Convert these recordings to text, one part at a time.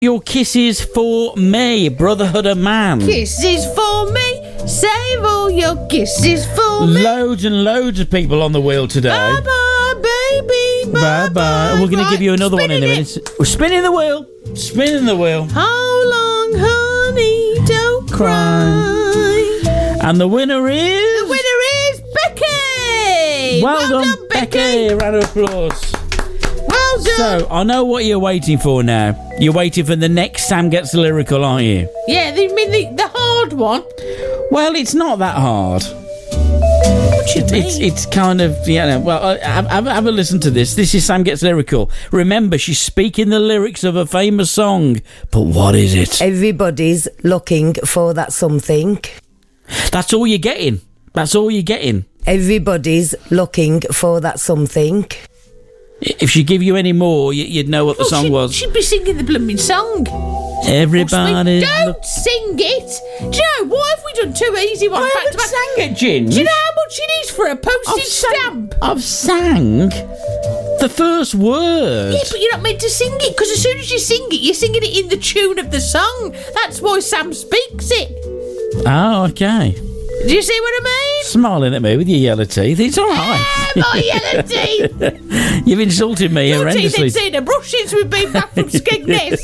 Your kisses for me, Brotherhood of Man. Kisses for me. Save all your kisses for me. Loads and loads of people on the wheel today. Bye-bye, baby. Bye-bye. We're going to give you another one in a minute. We're spinning the wheel. Spinning the wheel. How long, honey, don't cry. And the winner is... The winner is Becky. Well done, Becky. Round of applause. Well done. So, I know what you're waiting for now. You're waiting for the next Sam Gets Lyrical, aren't you? Yeah, you mean the hard one? Well, it's not that hard. What do you mean? It's kind of, well, have a listen to this. This is Sam Gets Lyrical. Remember, she's speaking the lyrics of a famous song. But what is it? Everybody's looking for that something. That's all you're getting. That's all you're getting. Everybody's looking for that something. If she give you any more, you'd know what the song was. She'd be singing the blooming song. Everybody. Don't sing it. Do you know, what have we done? Two easy ones. I haven't sang it, Ginge. Do you know how much it is for a postage stamp? I've sang the first word. Yeah, but you're not meant to sing it, because as soon as you sing it, you're singing it in the tune of the song. That's why Sam speaks it. Oh, okay. Do you see what I mean? Smiling at me with your yellow teeth. It's all right. My yellow teeth. You've insulted me Your teeth horrendously. ain't seen a brush since we've been back from Skegness.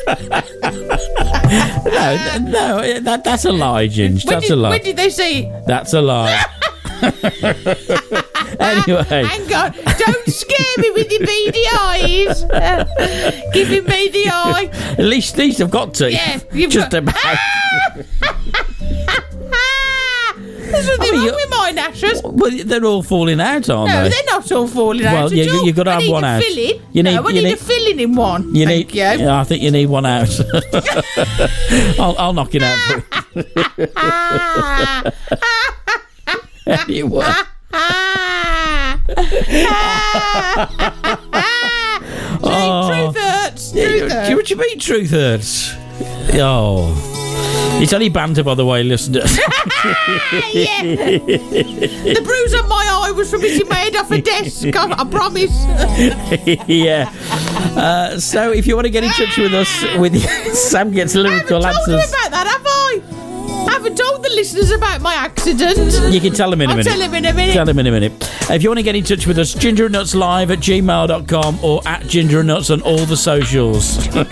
No, that's a lie, Ginge. That's a lie. When did they see it? That's a lie. Anyway. Hang on. Don't scare me with your beady eyes. Giving me the eye. At least I've got teeth. Yeah, you've just got... about. There's nothing wrong with my gnashers. Well, they're all falling out, aren't No, they? they're not all falling out. Well, you've got to have one out. I need a filling. You need I need a filling in one. Thank you. Yeah, I think you need one out. I'll knock it out for you. Anyway. Truth hurts. Truth hurts. What do you mean, truth hurts? Oh. It's only banter, by the way, listeners. Yeah. The bruise on my eye was from hitting my head off a desk. I promise. Yeah. So, if you want to get in touch with us, with Sam Gets Lyrical I haven't told Answers. you about that, have I? I haven't told the listeners about my accident. You can tell them in a minute. I'll tell them in a minute. Tell them in a minute. If you want to get in touch with us, gingerandnutslive@gmail.com or @gingerandnuts on all the socials.